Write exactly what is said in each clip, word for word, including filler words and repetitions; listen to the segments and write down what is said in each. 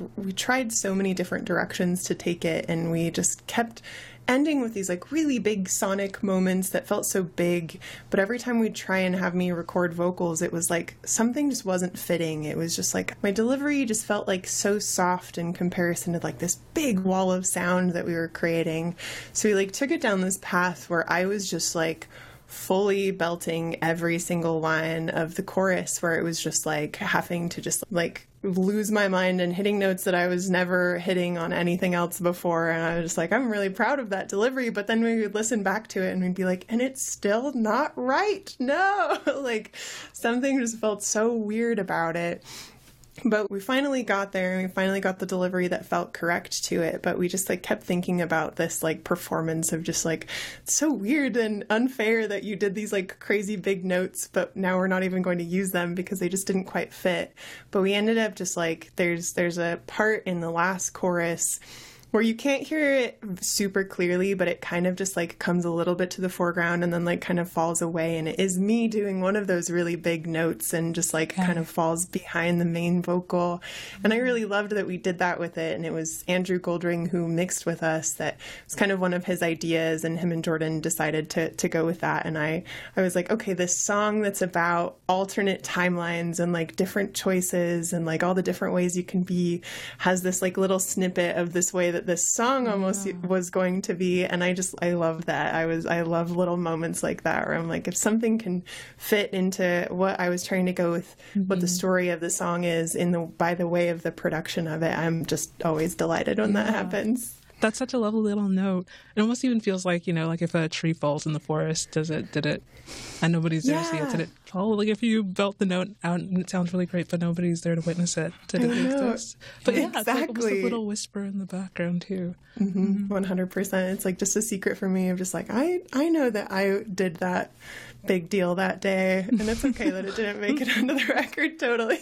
we tried so many different directions to take it, and we just kept ending with these like really big sonic moments that felt so big, but every time we'd try and have me record vocals, it was like something just wasn't fitting. It was just like my delivery just felt like so soft in comparison to like this big wall of sound that we were creating. So we like took it down this path where I was just like fully belting every single line of the chorus, where it was just like having to just like lose my mind and hitting notes that I was never hitting on anything else before. And I was just like, I'm really proud of that delivery. But then we would listen back to it and we'd be like, and it's still not right. No, like something just felt so weird about it. But we finally got there, and we finally got the delivery that felt correct to it. But we just like kept thinking about this like performance of just like, it's so weird and unfair that you did these like crazy big notes, but now we're not even going to use them because they just didn't quite fit. But we ended up just like, there's there's a part in the last chorus where you can't hear it super clearly, but it kind of just like comes a little bit to the foreground and then like kind of falls away. And it is me doing one of those really big notes and just like yeah. kind of falls behind the main vocal. And I really loved that we did that with it. And it was Andrew Goldring who mixed with us. That was kind of one of his ideas, and him and Jordan decided to to go with that. And I, I was like, okay, this song that's about alternate timelines and like different choices and like all the different ways you can be has this like little snippet of this way that this song almost yeah. was going to be. And I just, I love that. I was, I love little moments like that where I'm like, if something can fit into what I was trying to go with, mm-hmm. what the story of the song is in the, by the way of the production of it, I'm just always delighted when yeah. that happens. That's such a lovely little note. It almost even feels like, you know, like if a tree falls in the forest, does it, did it, and nobody's there yeah. to see it, did it fall? Like if you belt the note out and it sounds really great, but nobody's there to witness it, did it exist? But yeah, exactly. It's like almost a little whisper in the background too. Mm-hmm. Mm-hmm. one hundred percent. It's like just a secret for me of just like, I, I know that I did that big deal that day, and it's okay that it didn't make it onto the record, totally.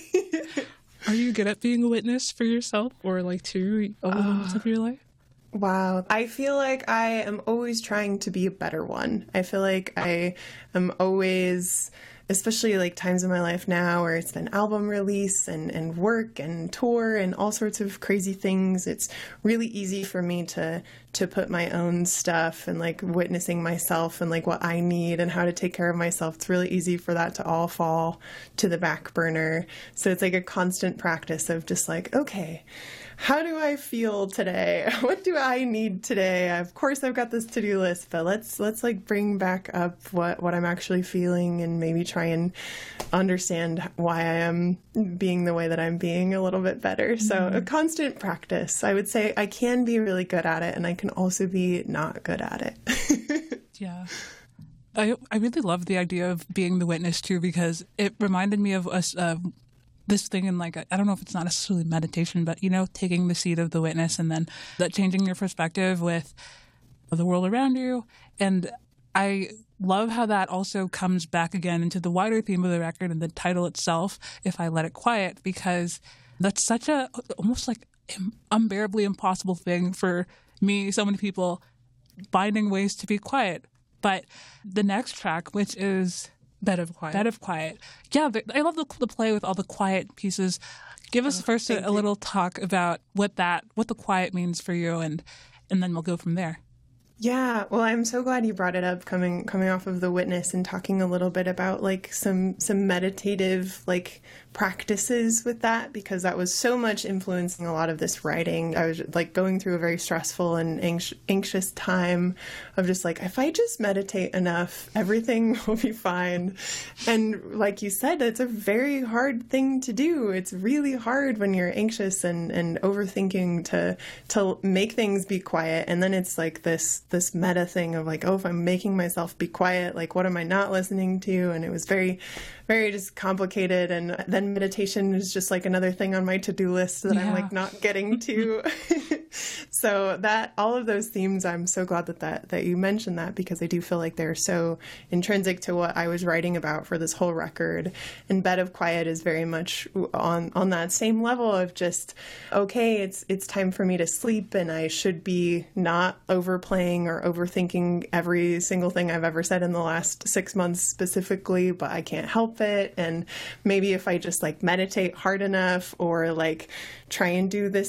Are you good at being a witness for yourself or like to other moments of your life? Wow. I feel like I am always trying to be a better one. I feel like I am always, especially like times in my life now where it's been album release and, and work and tour and all sorts of crazy things. It's really easy for me to to put my own stuff and like witnessing myself and like what I need and how to take care of myself. It's really easy for that to all fall to the back burner. So it's like a constant practice of just like, okay, how do I feel today? What do I need today? Of course, I've got this to-do list, but let's let's like bring back up what, what I'm actually feeling and maybe try and understand why I am being the way that I'm being a little bit better. So mm-hmm. a constant practice. I would say I can be really good at it, and I can also be not good at it. Yeah. I I really love the idea of being the witness too, because it reminded me of us. Uh, this thing in like, I don't know if it's not necessarily meditation, but, you know, taking the seat of the witness and then that changing your perspective with the world around you. And I love how that also comes back again into the wider theme of the record and the title itself, If I Let It Quiet, because that's such a almost like unbearably impossible thing for me, so many people, finding ways to be quiet. But the next track, which is Bed of Quiet. Bed of Quiet. Yeah, I love the, the play with all the quiet pieces. Give us oh, first a, a little talk about what that, what the quiet means for you, and and then we'll go from there. Yeah, well, I'm so glad you brought it up coming coming off of The Witness and talking a little bit about like some some meditative like practices with that, because that was so much influencing a lot of this writing. I was like going through a very stressful and anx- anxious time of just like, if I just meditate enough, everything will be fine. And like you said, it's a very hard thing to do. It's really hard when you're anxious and, and overthinking to to make things be quiet. And then it's like this this meta thing of like, oh, if I'm making myself be quiet, like what am I not listening to? And it was very, very just complicated. And then meditation is just like another thing on my to-do list that yeah. I'm like not getting to. So that, all of those themes, I'm so glad that, that that you mentioned that, because I do feel like they're so intrinsic to what I was writing about for this whole record. And Bed of Quiet is very much on on that same level of just, okay, it's it's time for me to sleep, and I should be not overplaying or overthinking every single thing I've ever said in the last six months specifically, but I can't help it. And maybe if I just like meditate hard enough, or like try and do this